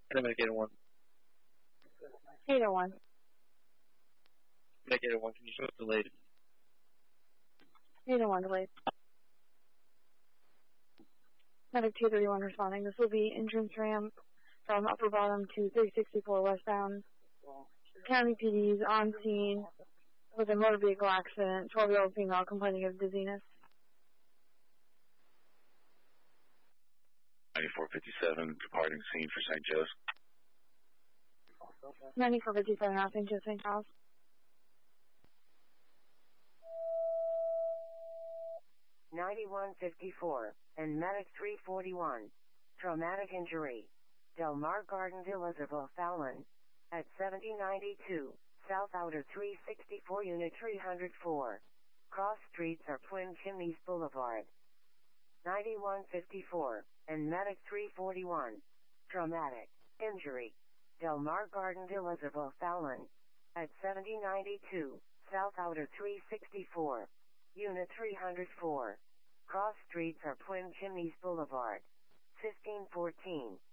Medic 801. 801. Medic 801, can you show up delayed? 801 delayed. Medic 231 responding. This will be entrance ramp from upper bottom to 364 westbound. County PD's on scene with a motor vehicle accident. 12-year-old female complaining of dizziness. 9457, departing scene for St. Joe's. 9457 out St. Joe, St. Charles. (9154) and Medic 341. Traumatic injury. Del Mar Garden de Elizabeth Fallon. At 7092, South Outer 364 Unit 304. Cross streets are Twin Chimneys Boulevard. 9154, and Medic 341. Traumatic injury. Del Mar Garden de Elizabeth Fallon. At 7092, South Outer 364. Unit 304. Cross streets are Twin Chimneys Boulevard. 1514.